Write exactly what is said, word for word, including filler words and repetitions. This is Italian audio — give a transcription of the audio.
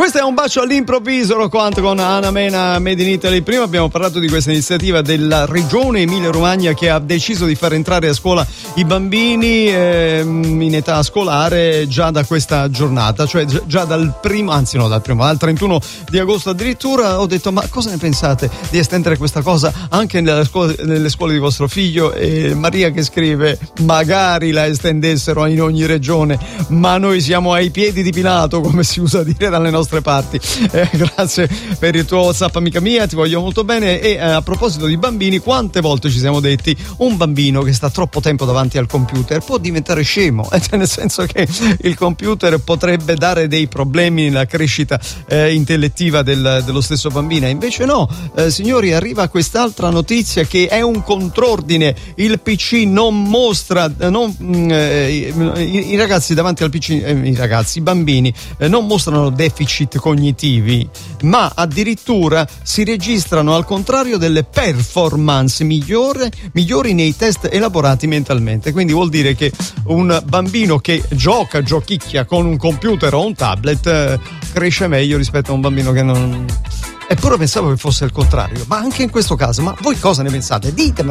Questo è un bacio all'improvviso, Rocco con Anna Mena, Made in Italy. Prima abbiamo parlato di questa iniziativa della regione Emilia-Romagna che ha deciso di far entrare a scuola i bambini eh, in età scolare già da questa giornata, cioè già dal primo, anzi no dal primo, dal trentuno di agosto addirittura. Ho detto, ma cosa ne pensate di estendere questa cosa anche nelle scuole, nelle scuole di vostro figlio? E Maria che scrive, magari la estendessero in ogni regione, ma noi siamo ai piedi di Pilato, come si usa dire dalle nostre parti. Eh, grazie per il tuo WhatsApp, amica mia, ti voglio molto bene. E eh, a proposito di bambini, quante volte ci siamo detti, un bambino che sta troppo tempo davanti al computer può diventare scemo, eh, nel senso che il computer potrebbe dare dei problemi nella crescita eh, intellettiva del, dello stesso bambino. Invece no, eh, signori, arriva quest'altra notizia che è un contrordine. Il P C non mostra, non, eh, i, i ragazzi davanti al P C, eh, i ragazzi, i bambini eh, non mostrano deficit cognitivi, ma addirittura si registrano al contrario delle performance migliore, migliori nei test elaborati mentalmente. Quindi vuol dire che un bambino che gioca, giochicchia con un computer o un tablet eh, cresce meglio rispetto a un bambino che non... Eppure pensavo che fosse il contrario, ma anche in questo caso, ma voi cosa ne pensate? Ditemelo.